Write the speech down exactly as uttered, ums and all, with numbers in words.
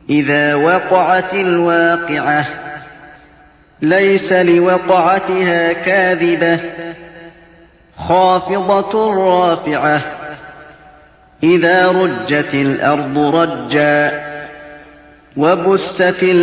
إذا وقعت الواقعة ليس لوقعتها كاذبة خافضة رافعة إذا رجت الأرض رجا وبست